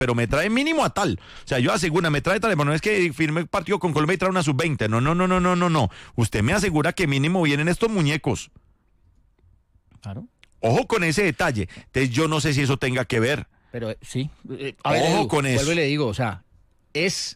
pero me trae mínimo a tal. O sea, yo aseguro, me trae tal, bueno, no es que firme partido con Colombia y trae una sub-20. No. Usted me asegura que mínimo vienen estos muñecos. Claro. Ojo con ese detalle. Entonces yo no sé si eso tenga que ver. Pero sí. Ojo Edu, con eso. Vuelvo y le digo, o sea, es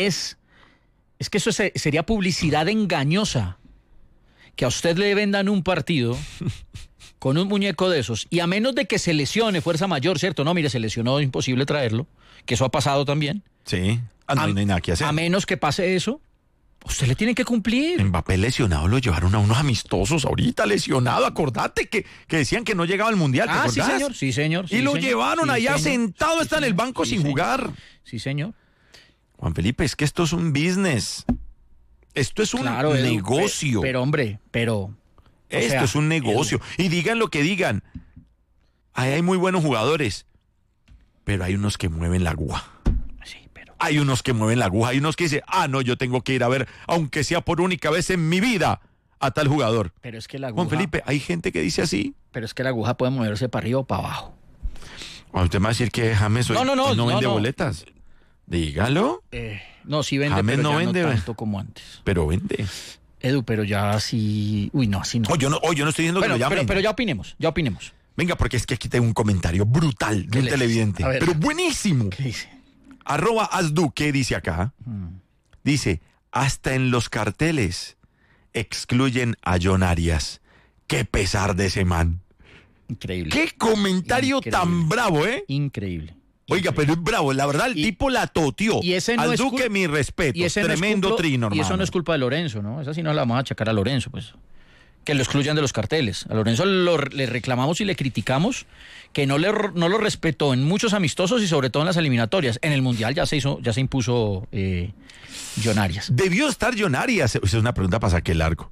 que eso sería publicidad engañosa. Que a usted le vendan un partido con un muñeco de esos, y a menos de que se lesione fuerza mayor, ¿cierto? No, mire, se lesionó, imposible traerlo, que eso ha pasado también. Sí. No hay nada que hacer. A menos que pase eso, usted le tiene que cumplir. Mbappé lesionado lo llevaron a unos amistosos ahorita, lesionado, acordate que decían que no llegaba al Mundial. Sí, señor. Y lo llevaron allá sentado, está en el banco sin jugar. Sí, señor. Juan Felipe, es que esto es un business. Esto es un negocio. Pero hombre, esto es un negocio. Y digan lo que digan. Ahí hay muy buenos jugadores, pero hay unos que mueven la aguja. Hay unos que mueven la aguja, hay unos que dicen, no, yo tengo que ir a ver, aunque sea por única vez en mi vida, a tal jugador. Pero es que la aguja... Juan Felipe, hay gente que dice así. Pero es que la aguja puede moverse para arriba o para abajo. Usted me va a decir que James no vende boletas. Dígalo. No, sí vende, James pero no ya vende, no tanto como antes. Pero vende. Edu, pero ya así... Uy, no, así no. Yo no estoy diciendo que lo llamen. Pero ya opinemos. Venga, porque es que aquí tengo un comentario brutal de un televidente. Pero buenísimo. ¿Qué dice? @asdu, ¿qué dice acá? Dice, hasta en los carteles excluyen a John Arias. Qué pesar de ese man. Increíble. Qué comentario tan bravo, ¿eh? Increíble. Oiga, pero es bravo, la verdad, el tipo la toteó. Y ese no al es Duque, mi respeto. Tremendo trino, hermano. Y eso no es culpa de Lorenzo, ¿no? Esa sí no la vamos a achacar a Lorenzo, pues. Que lo excluyan de los carteles. A Lorenzo le reclamamos y le criticamos que no lo respetó en muchos amistosos y sobre todo en las eliminatorias. En el Mundial ya se impuso John Arias. ¿Debió estar John Arias? Esa es una pregunta para saque largo.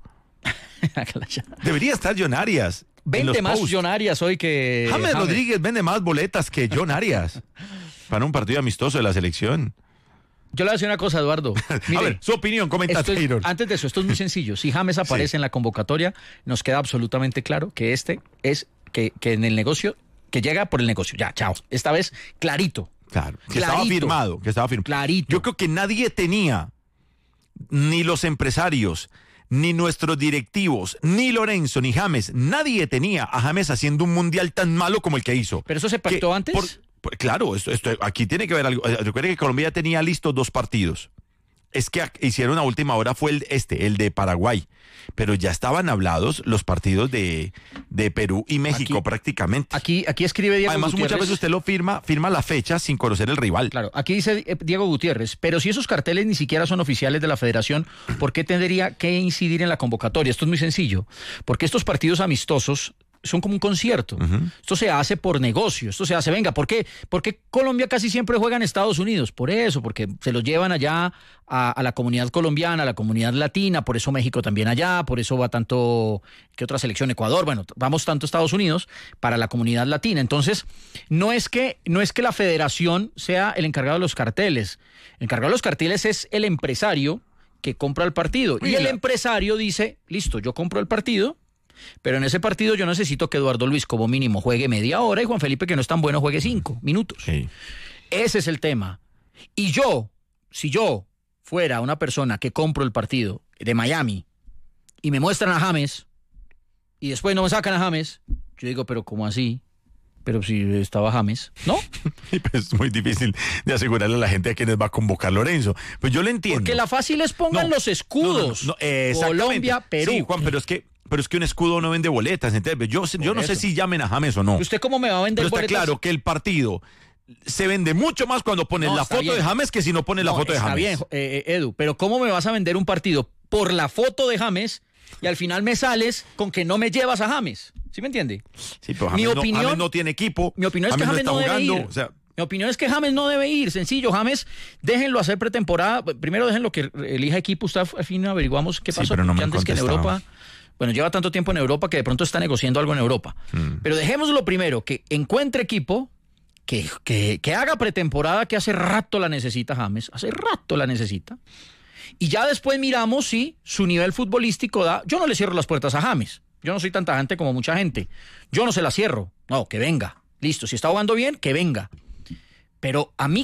Debería estar John Arias. Vende más John Arias hoy que... James Rodríguez vende más boletas que John Arias para un partido amistoso de la selección. Yo le voy a decir una cosa, Eduardo. Mire, a ver, su opinión, comenta Taylor. Antes de eso, esto es muy sencillo. Si James aparece en la convocatoria, nos queda absolutamente claro que que en el negocio, que llega por el negocio. Ya, chao. Esta vez, clarito. Claro, que estaba firmado. Clarito. Yo creo que nadie tenía, ni los empresarios, ni nuestros directivos, ni Lorenzo, ni James, nadie tenía a James haciendo un mundial tan malo como el que hizo. ¿Pero eso se pactó antes? Claro, esto aquí tiene que ver algo. Recuerde que Colombia tenía listos 2 partidos. Es que hicieron a última hora fue el de Paraguay, pero ya estaban hablados los partidos de Perú y México prácticamente. Aquí escribe Diego Además, Gutiérrez. muchas veces usted lo firma la fecha sin conocer el rival. Claro, aquí dice Diego Gutiérrez, pero si esos carteles ni siquiera son oficiales de la federación, ¿por qué tendría que incidir en la convocatoria? Esto es muy sencillo, porque estos partidos amistosos son como un concierto. Esto se hace por negocio, esto se hace, venga, ¿por qué Colombia casi siempre juega en Estados Unidos? Por eso, porque se los llevan allá a la comunidad colombiana, a la comunidad latina, por eso México también allá, por eso va tanto, ¿qué otra selección? Ecuador, bueno, vamos tanto a Estados Unidos para la comunidad latina. Entonces, no es que la federación sea el encargado de los carteles. El encargado de los carteles es el empresario que compra el partido. Y el empresario dice, listo, yo compro el partido, pero en ese partido yo necesito que Eduardo Luis como mínimo juegue media hora y Juan Felipe, que no es tan bueno, juegue 5 minutos. Sí. Ese es el tema. Y si yo fuera una persona que compro el partido de Miami y me muestran a James y después no me sacan a James, yo digo, pero ¿cómo así? Pero si estaba James, ¿no? Es muy difícil de asegurarle a la gente a quienes va a convocar Lorenzo. Pues yo lo entiendo. Porque la fácil es pongan los escudos. No, Colombia, Perú. Sí, Juan, pero es que un escudo no vende boletas. Entonces, yo no sé si llamen a James o no. ¿Usted cómo me va a vender boletas? Pero está claro que el partido se vende mucho más cuando pones la foto de James que si no pones la foto de James. Está bien, Edu, pero ¿cómo me vas a vender un partido por la foto de James y al final me sales con que no me llevas a James? ¿Sí me entiende? Sí, pero James no tiene equipo. Mi opinión es que James no debe ir. Mi opinión es que James no debe ir, sencillo. James, déjenlo hacer pretemporada. Primero déjenlo que elija equipo. Usted al fin averiguamos qué pasó. Pero no me antes que en Europa. Bueno, lleva tanto tiempo en Europa que de pronto está negociando algo en Europa. Pero dejémoslo primero, que encuentre equipo, que haga pretemporada, que hace rato la necesita James. Hace rato la necesita. Y ya después miramos si su nivel futbolístico da. Yo no le cierro las puertas a James. Yo no soy tan tajante como mucha gente. Yo no se las cierro. No, que venga. Listo, si está jugando bien, que venga. Pero a mí